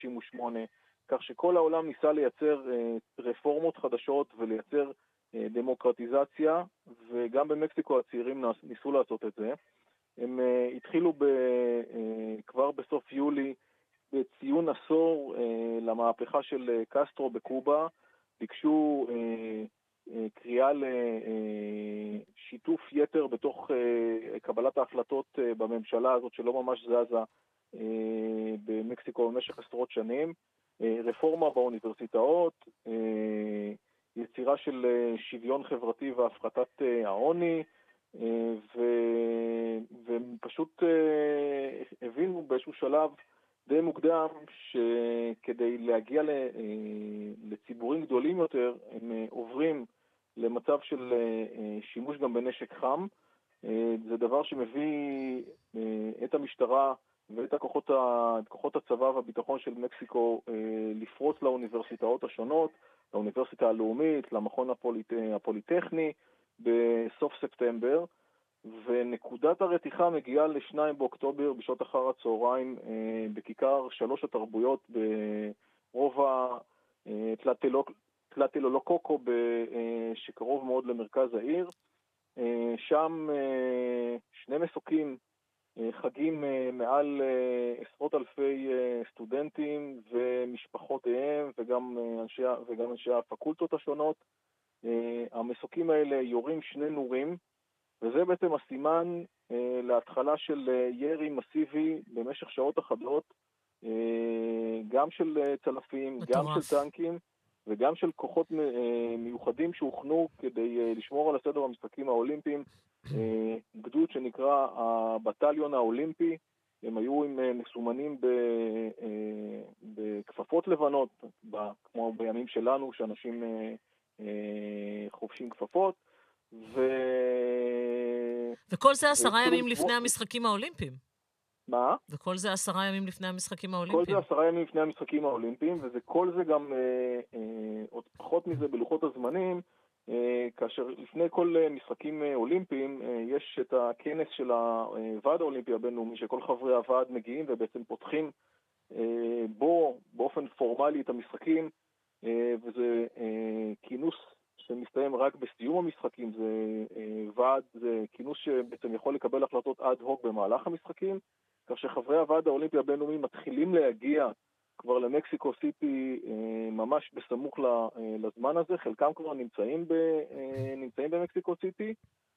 1998, כך שכל העולם ניסה לייצר רפורמות חדשות ולייצר דמוקרטיזציה, וגם במקסיקו הצעירים ניסו לעשות את זה. הם התחילו כבר בסוף יולי בציון עשור למהפכה של קסטרו בקובה, ביקשו קריאה לשיתוף יתר בתוך קבלת ההחלטות בממשלה הזאת שלא ממש זזה במקסיקו במשך עשרות שנים, רפורמה באוניברסיטאות, יצירה של שוויון חברתי והפחתת העוני, ופשוט הבינו באיזשהו שלב די מוקדם שכדי להגיע לציבורים גדולים יותר הם עוברים למצב של שימוש גם בנשק חם. זה דבר שמביא את המשטרה ואת כוחות הצבא והביטחון של מקסיקו לפרוץ לאוניברסיטאות השונות, לאוניברסיטה הלאומית, למכון הפוליטכני בסוף ספטמבר, ונקודת הרתיחה מגיעה ל2 באוקטובר בשעות אחר הצהריים בכיכר 3 התרבויות ברובע טלטלולוקוקו שקרוב מאוד למרכז העיר. שם 2 מסוקים חגים מעל עשרות אלפי סטודנטים ומשפחותיהם וגם אנשי הפקולטות השונות. המסוקים האלה יורים 2 נורים, וזה בעצם הסימן להתחלה של ירי מסיבי במשך שעות אחדות, גם של צלפים, גם של טנקים, וגם של כוחות מיוחדים שהוכנו כדי לשמור על הסדר במשחקים האולימפיים, גדוד שנקרא הבטליון האולימפי. הם היו מסומנים בכפפות לבנות, כמו בימים שלנו שאנשים חובשים כפפות, וכל זה 10 ימים לפני המשחקים האולימפיים. מה? וכל זה 10 ימים לפני המשחקים האולימפיים. כל זה 10 ימים לפני המשחקים האולימפיים, וכל זה גם עוד פחות מזה בלוחות הזמנים, כאשר לפני כל משחקים אולימפיים יש את הכנס של הוועד האולימפי הבינלאומי, שכל חברי הוועד מגיעים ובעצם פותחים בו באופן פורמלי את המשחקים, וזה כינוס שמסתיים רק בסיום המשחקים. זה כינוס שבעצם יכול לקבל החלטות אד הוק במהלך המשחקים, כך שחברי הוועד האולימפי הבינלאומי מתחילים להגיע כבר למקסיקו סיטי ממש בסמוך לזמן הזה. חלקם כבר נמצאים במקסיקו סיטי,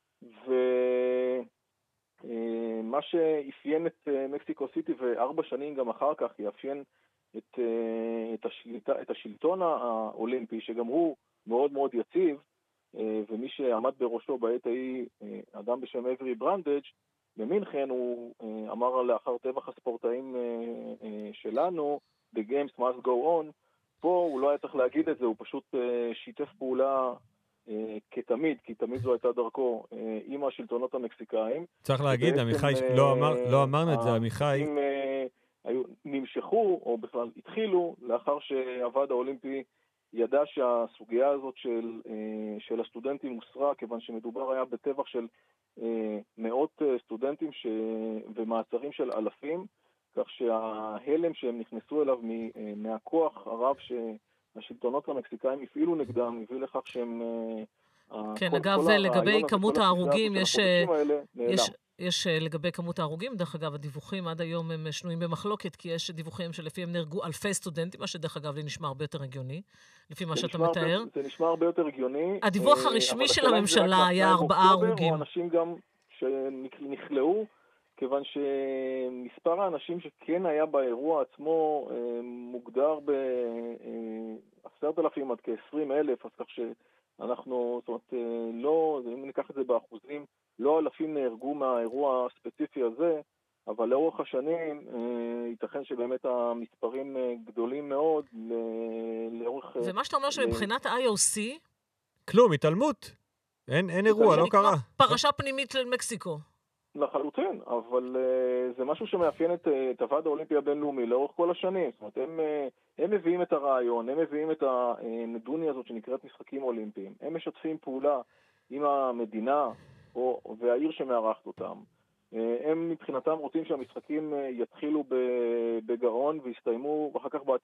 ומה שאפיין את מקסיקו סיטי ו4 שנים גם אחר כך יאפיין את השלטון האולימפי, שגם הוא מאוד מאוד יציב, ומי שעמד בראשו בעת ההיא, אדם בשם אברי ברנדג' במינכן, הוא אמר לאחר טבח הספורטאים שלנו, The games must go on. פה הוא לא היה צריך להגיד את זה, הוא פשוט שיתף פעולה כתמיד, כי תמיד זו הייתה דרכו עם השלטונות המקסיקאים. צריך להגיד, עמיחי, לא אמרנו את זה, עמיחי. נמשכו, או בכלל התחילו, לאחר שהוועד האולימפי ידע שהסוגיה הזאת של הסטודנטים הוסרה, כיוון שמדובר היה בטבח של מאות סטודנטים ומעצרים של אלפים, כך שההלם שהם נכנסו אליו מהכוח הרב שהשלטונות המקסיקאים הפעילו נגדם, הביא לכך שהם... כן, אגב, לגבי כמות ההרוגים, יש לגבי כמות ההרוגים, דרך אגב, הדיווחים עד היום הם שנויים במחלוקת, כי יש דיווחים שלפיהם נהרגו אלפי סטודנטים, מה שדרך אגב נשמע הרבה יותר הגיוני, לפי מה שאתה מתאר. זה נשמע הרבה יותר הגיוני. הדיווח הרשמי של הממשלה היה 4 הרוגים. או אנשים גם שנכלאו, כיוון שמספר האנשים שכן היה באירוע עצמו מוגדר ב10,000 עד כ20,000, אז כך שאנחנו, זאת אומרת, לא, אם ניקח את זה באחוזים, לא אלפים נהרגו מהאירוע הספציפי הזה, אבל לאורך השנים ייתכן שבאמת המספרים גדולים מאוד לאורך... ומה שאתה אומר שמבחינת IOC... כלום, התעלמות. אין אירוע, לא קרה. פרשה פנימית של מקסיקו. לחלוטין, אבל זה משהו שמאפיין את הוועד האולימפי הבינלאומי לאורך כל השנים. זאת אומרת, הם מביאים את הרעיון, הם מביאים את הנדוניה הזאת שנקראת משחקים אולימפיים. הם משתפים פעולה עם המדינה והעיר שמארחת אותם. הם מבחינתם רוצים שהמשחקים יתחילו בגאון ויסתיימו אחר כך